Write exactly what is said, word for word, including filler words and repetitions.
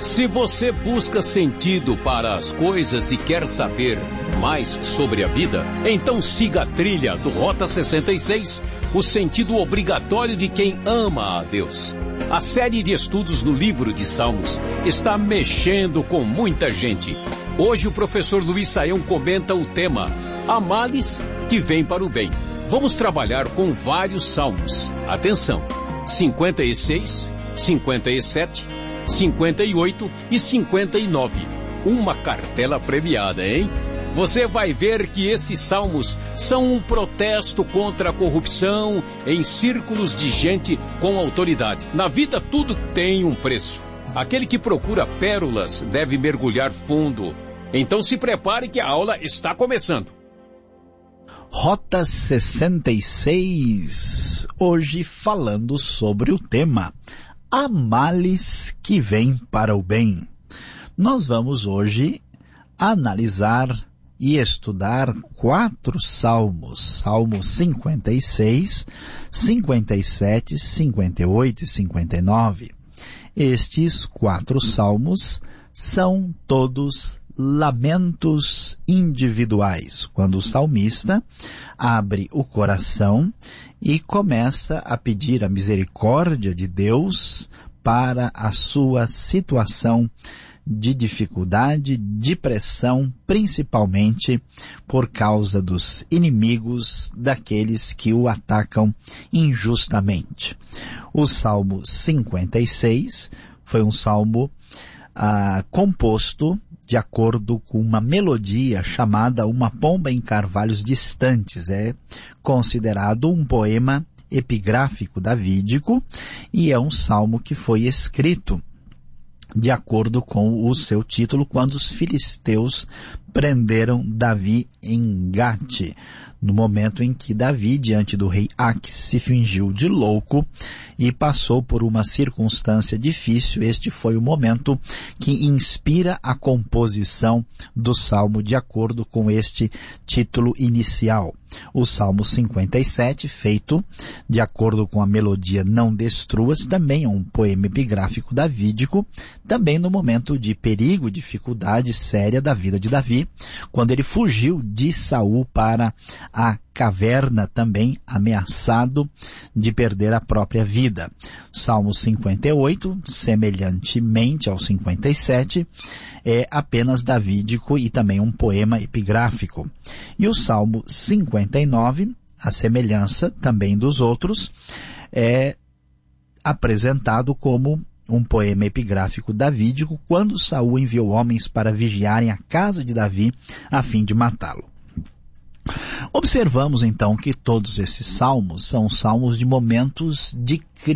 Se você busca sentido para as coisas e quer saber mais sobre a vida, então siga a trilha do Rota sessenta e seis, o sentido obrigatório de quem ama a Deus. A série de estudos no livro de Salmos está mexendo com muita gente. Hoje o professor Luiz Saião comenta o tema Há males que vêm para o bem. Vamos trabalhar com vários salmos. Atenção, cinquenta e seis, cinquenta e sete, cinquenta e oito e cinquenta e nove. Uma cartela premiada, hein? Você vai ver que esses salmos são um protesto contra a corrupção em círculos de gente com autoridade. Na vida tudo tem um preço. Aquele que procura pérolas deve mergulhar fundo. Então se prepare que a aula está começando. Rota sessenta e seis, hoje falando sobre o tema Há males que vêm para o bem. Nós vamos hoje analisar e estudar quatro salmos, Salmo cinquenta e seis, cinquenta e sete, cinquenta e oito e cinquenta e nove. Estes quatro salmos são todos lamentos individuais, quando o salmista abre o coração e começa a pedir a misericórdia de Deus para a sua situação de dificuldade, de pressão, principalmente por causa dos inimigos, daqueles que o atacam injustamente. O Salmo cinquenta e seis foi um salmo ah, composto de acordo com uma melodia chamada Uma Pomba em Carvalhos Distantes. É considerado um poema epigráfico davídico e é um salmo que foi escrito de acordo com o seu título quando os filisteus prenderam Davi em Gate, no momento em que Davi, diante do rei Aques, se fingiu de louco e passou por uma circunstância difícil. Este foi o momento que inspira a composição do salmo de acordo com este título inicial. O Salmo cinquenta e sete, feito de acordo com a melodia Não Destruas, também é um poema epigráfico davídico, também no momento de perigo, dificuldade séria da vida de Davi, quando ele fugiu de Saul para a caverna, também ameaçado de perder a própria vida. Salmo cinquenta e oito, semelhantemente ao cinquenta e sete, é apenas davídico e também um poema epigráfico. E o Salmo cinquenta e nove, a semelhança também dos outros, é apresentado como um poema epigráfico davídico quando Saul enviou homens para vigiarem a casa de Davi a fim de matá-lo. Observamos então que todos esses salmos são salmos de momentos de crise